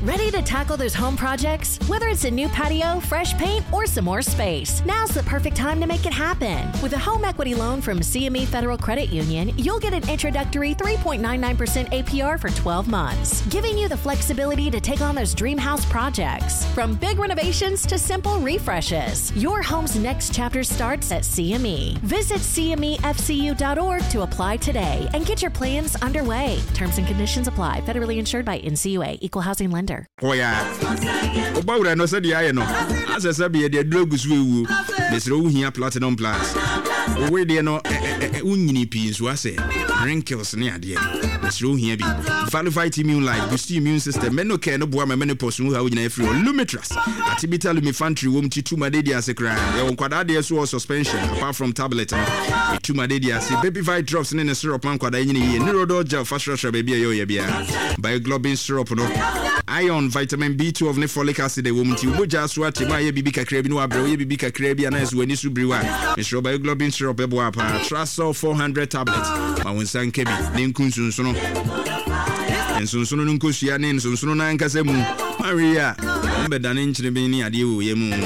Ready to tackle those home projects? Whether it's a new patio, fresh paint, or some more space, now's the perfect time to make it happen. With a home equity loan from CME Federal Credit Union, you'll get an introductory 3.99% APR for 12 months, giving you the flexibility to take on those dream house projects. From big renovations to simple refreshes, your home's next chapter starts at CME. Visit CMEFCU.org to apply today and get your plans underway. Terms and conditions apply. Federally insured by NCUA. Equal housing lender. Oh yeah. Oba no said ya no. As I said, the drugs we Mr. Here Platinum Plus. We dey no unyini pins wa say wrinkles ne ade. Mr. Here be Valivite Immune Life, boost immune system. Men no care no boa menopause mu ha nyina free. Lumitras. Atibita Lumifantry wom tituma de dia se kran. E wonkwada de so suspension apart from tablet. Tituma de dia se baby vite drops ne syrup man kwada nyina ye. Neurodol gel fast rush baby yo ye bia. Bioglobin syrup no. Iron, vitamin B12 ne folic acid wom ti boja so atema ye bibi kakra bi no abro ye bibi kakra bi anas wani su briwa. Mr. Bioglobin syrup ebo apa. Trasol 400 tablets. Ma wonsan kebi ne nkunsunso no. Nsonsono nkosia ne nsonsono na nkasa mu. Maria, mbedane nchire bi ni ade wo ye mu.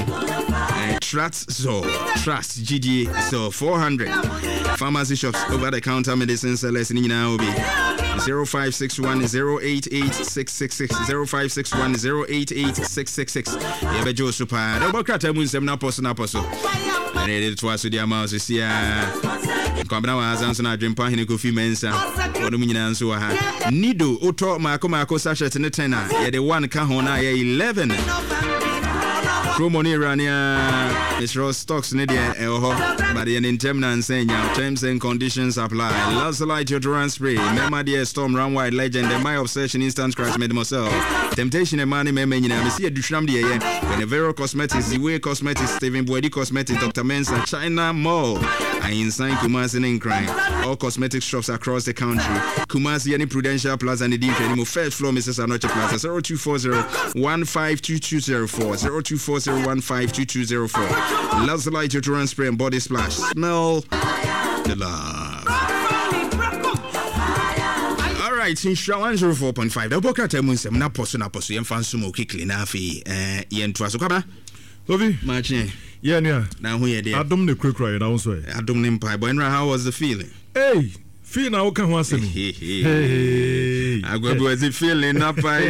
Trust GDA so 400 pharmacy shops over the counter medicine sellers ni nyina obi 0561088666 0561088666 yebejo super do bokrata mu nsem na poso ene to aso dia ma so sia kwabna wa azanso na adwempa hene Kofi Mensa wonu nyina nso wa ha nido oto maako sachet ne 10 na ye de 1 ka ho na ye 11 promo ni rania Mr. Stocks ne de but the interminant and saying terms and conditions apply. Lazolite deodorant spray, Mema dear Storm Run Wide Legend, and my obsession instant scratch made myself. Temptation and money me I see a dushram de ye. Benevero Cosmetics, the way Cosmetics, Stephen Boydi Cosmetics, Dr. Mensa, China Mall. I inside Kumasi and crime. All cosmetic shops across the country. Kumasi any Prudential Plaza and the deep anymore first floor Mrs. Anoche Plaza 0240-152204 0240-152204. Lazolite deodorant spray and body splash. Smell the love. All right, in Shra 104.5. The book at Munsem na poso yem fan sumo quickly na fi yen to aso kwaba. Lovey, Marching. Yeah. Now who ye there? Adom ne quick now so. Adom ne mpai. But how was the feeling? Hey, feel now can one say. Hey. I go was it feeling up. The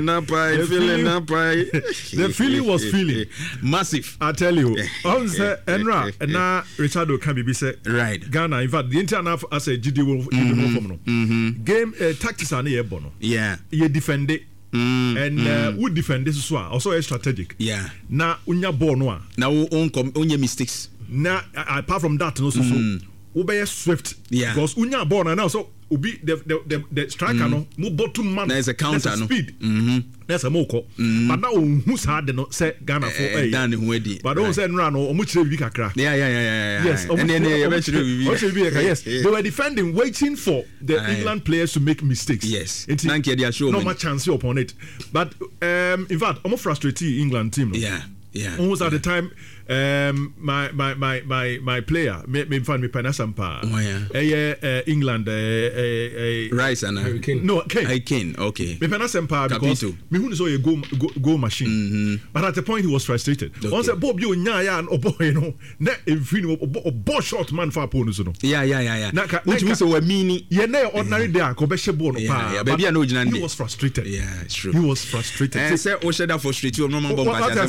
feeling was feeling massive. I tell you. On say Enra na Richardo can be said right. Ghana in fact the internal as a GD will game tactics are near bono. Yeah. You defend it. And would defend this as well. Also a strategic. Yeah. Na unya ball no. Now unya mistakes. Na apart from that no so Obey swift. Yeah. Because unya ball now so ubi the striker no move bottom man. There's a counter no. Speed. There's a moko. But now who's hard no say Ghana for Dan who but don't say no omuchire bi kakra. Yeah. Yes. And then yes. They were defending waiting for the England players to make mistakes. Yes. Thank you. No much chance upon it. But in fact, I'm frustrated England team. No? Yeah. Almost at the time my player me find me Panasampa. England Rice and Kane. Okay. Me Panasampa because me who so a goal machine. But at the point he was frustrated. Once a Bob you nya and obo you know na every obo short man for opponents no. Yeah. Which means we mini. Yeah, na ordinary there ko be she ball no pa. Yeah, baby no ginande. He was frustrated. Yeah, it's true. He was frustrated. And say o sheda frustrated no man bomb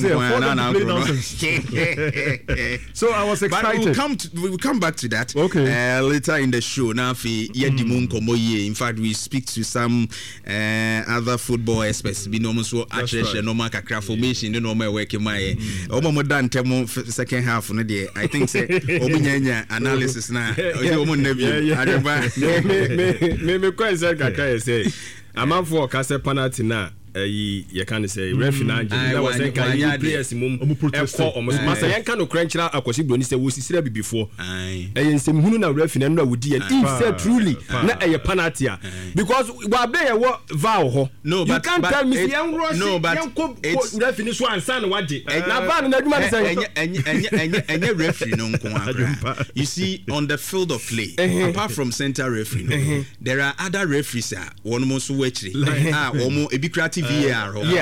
So I was excited. But we'll come back to that. Okay. Later in the show. Now, in fact, we speak to some other football experts. Be normal so actually normal kakra formation. No normal work in my. Omo done temo second half. No day. I think say omunyanya analysis na. Omo nebi. Me question kakra say. I'm up for kase penalty na. You can say referee na was saying players mum masa yanka no kranchira akwasi broni say wo sisira bi before nsem hunu na referee na wudi and if say truly na penalty because wa be ye wo vow ho you can't tell me yan rush referee so ansa na waje na ban na adwuma say enye referee no nko akra you see on the field of play apart from center referee there are other referees one mo so wachiri omo ebi creative VAR